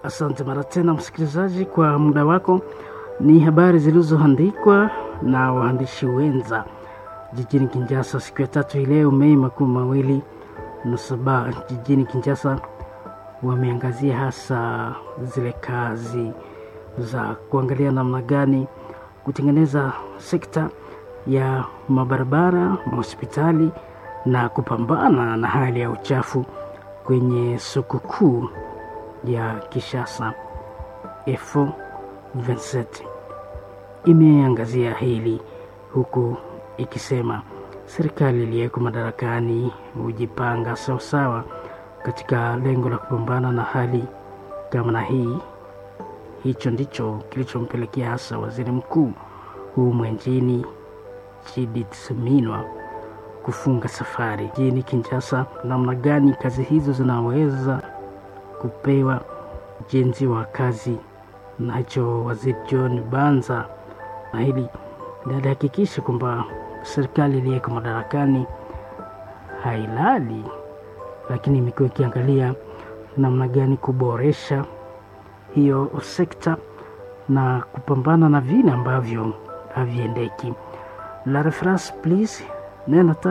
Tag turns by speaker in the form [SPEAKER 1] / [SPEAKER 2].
[SPEAKER 1] Asante mara tena msikilizaji kwa muda wako. Ni habari zilizoandikwa na waandishi wenza jijini Kinshasa siku ya tatu leo Mei 27 jijini Kinshasa. Wameangazia hasa zile kazi za kuangalia namna gani kutengeneza sekta ya mabarabara, hospitali na kupambana na hali ya uchafu kwenye soko kuu ya Kinshasa. Efo 27 imeangazia hili huku ikisema serikali iliyoko madarakani hujipanga sawasawa katika lengo la kupambana na hali kama na hii. Hicho ndicho kilichompelekea hasa waziri mkuu humu nchini Judith Suminwa kufunga safari jijini Kinshasa. Namna gani kazi hizo zinaweza kupewa ujenzi wa kazi nacho waziri John Banza, na hili linahakikisha kwamba serikali iliyoko madarakani hailali, lakini imekuwa ikiangalia namna gani kuboresha hiyo sekta na kupambana na vile ambavyo haviendeki. La reference please. Nena